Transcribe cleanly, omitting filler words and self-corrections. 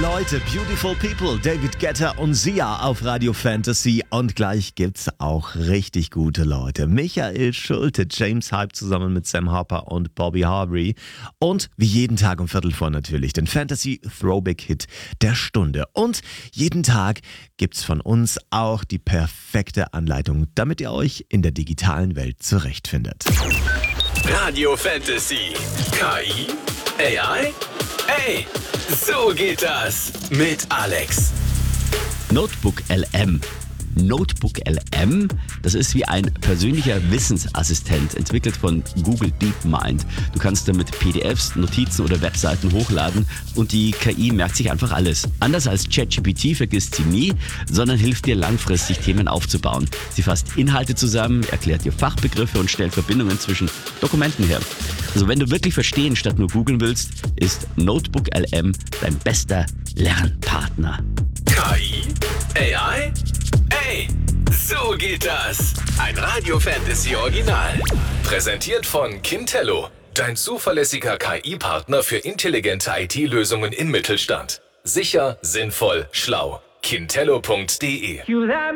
Leute, Beautiful People, David Guetta und Sia auf Radio Fantasy. Und gleich gibt's auch richtig gute Leute. Michael Schulte, James Hype zusammen mit Sam Harper und Bobby Harvey. Und wie jeden Tag um 3:15 natürlich den Fantasy Throwback Hit der Stunde. Und jeden Tag gibt's von uns auch die perfekte Anleitung, damit ihr euch in der digitalen Welt zurechtfindet. Radio Fantasy. KI? AI? Ey, so geht das mit Alex. Notebook LM. Notebook LM, das ist wie ein persönlicher Wissensassistent, entwickelt von Google DeepMind. Du kannst damit PDFs, Notizen oder Webseiten hochladen und die KI merkt sich einfach alles. Anders als ChatGPT vergisst sie nie, sondern hilft dir langfristig Themen aufzubauen. Sie fasst Inhalte zusammen, erklärt dir Fachbegriffe und stellt Verbindungen zwischen Dokumenten her. Also wenn du wirklich verstehen statt nur googeln willst, ist Notebook LM dein bester Lernpartner. KI? AI? Ey, so geht das. Ein Radio Fantasy Original. Präsentiert von Kintello, dein zuverlässiger KI-Partner für intelligente IT-Lösungen im Mittelstand. Sicher, sinnvoll, schlau. Kintello.de